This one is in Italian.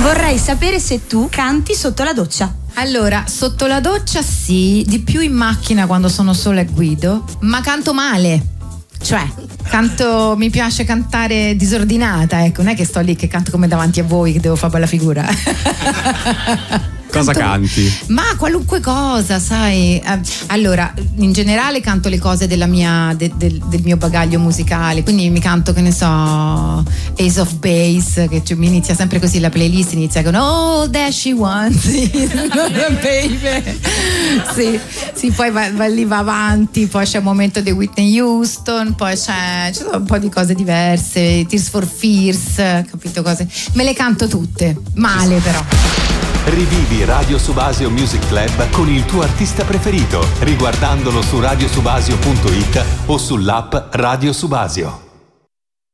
Vorrei sapere se tu canti sotto la doccia. Allora, sotto la doccia sì, di più in macchina quando sono sola e guido, ma canto male. Cioè, mi piace cantare disordinata, ecco, non è che sto lì che canto come davanti a voi che devo fare bella figura. Cosa canti? Ma qualunque cosa, sai. Allora, in generale canto le cose del mio bagaglio musicale, quindi mi canto, che ne so, Ace of Base, che mi inizia sempre così la playlist, inizia con Oh, there she wants it, baby. Sì, poi va avanti, poi c'è un momento di Whitney Houston, poi c'è un po' di cose diverse, Tears for Fears, capito, cose. Me le canto tutte, male però. Rivivi Radio Subasio Music Club con il tuo artista preferito, riguardandolo su radiosubasio.it o sull'app Radio Subasio.